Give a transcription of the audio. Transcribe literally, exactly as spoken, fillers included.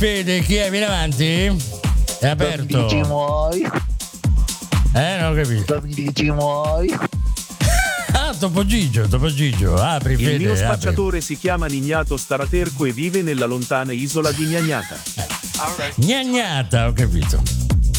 Fede, chi è? Vieni avanti. È aperto. Dici muoi. Eh, non ho capito. Mi dici muoi. Ah, Topo Gigio, Topo Gigio. Apri, Fede. Il mio apri. spacciatore si chiama Nignato Staraterco e vive nella lontana isola di Gnagnata. Gnagnata, ho capito.